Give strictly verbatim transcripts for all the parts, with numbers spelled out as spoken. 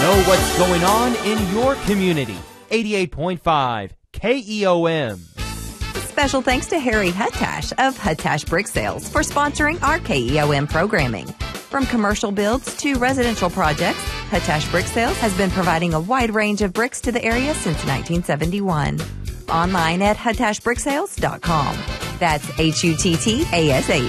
Know what's going on in your community. eighty-eight point five K E O M. Special thanks to Harry Huttash of Huttash Brick Sales for sponsoring our K E O M programming. From commercial builds to residential projects, Huttash Brick Sales has been providing a wide range of bricks to the area since nineteen seventy-one. Online at huttash brick sales dot com. That's H U T T A S H.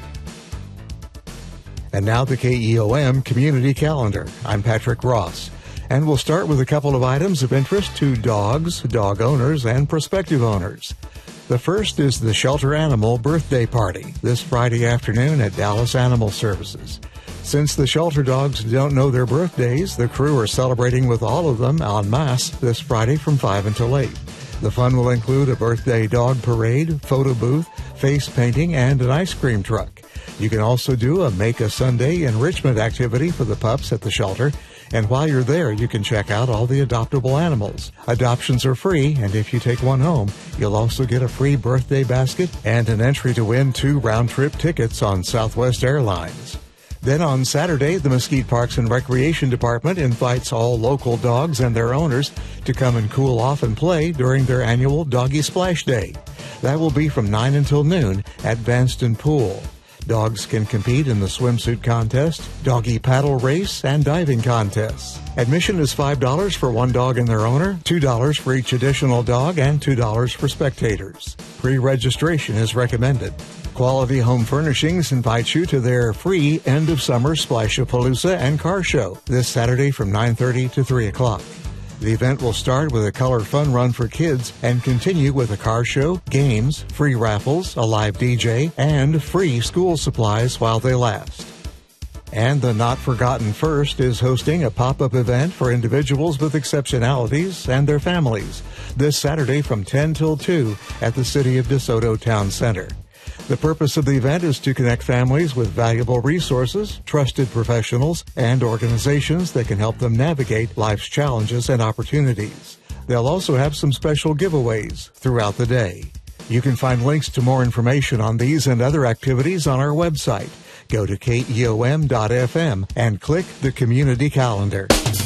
And now the K E O M Community Calendar. I'm Patrick Ross. And we'll start with a couple of items of interest to dogs, dog owners, and prospective owners. The first is the Shelter Animal Birthday Party this Friday afternoon at Dallas Animal Services. Since the shelter dogs don't know their birthdays, the crew are celebrating with all of them en masse this Friday from five until eight. The fun will include a birthday dog parade, photo booth, face painting, and an ice cream truck. You can also do a Make a Sunday enrichment activity for the pups at the shelter. And while you're there, you can check out all the adoptable animals. Adoptions are free, and if you take one home, you'll also get a free birthday basket and an entry to win two round-trip tickets on Southwest Airlines. Then on Saturday, the Mesquite Parks and Recreation Department invites all local dogs and their owners to come and cool off and play during their annual Doggy Splash Day. That will be from nine until noon at Vanston Pool. Dogs can compete in the swimsuit contest, doggy paddle race, and diving contests. Admission is five dollars for one dog and their owner, two dollars for each additional dog, and two dollars for spectators. Pre-registration is recommended. Quality Home Furnishings invites you to their free end-of-summer Splashapalooza and car show this Saturday from nine thirty to three o'clock. The event will start with a color fun run for kids and continue with a car show, games, free raffles, a live D J, and free school supplies while they last. And the Not Forgotten First is hosting a pop-up event for individuals with exceptionalities and their families this Saturday from ten till two at the City of DeSoto Town Center. The purpose of the event is to connect families with valuable resources, trusted professionals, and organizations that can help them navigate life's challenges and opportunities. They'll also have some special giveaways throughout the day. You can find links to more information on these and other activities on our website. Go to K E O M dot F M and click the Community Calendar.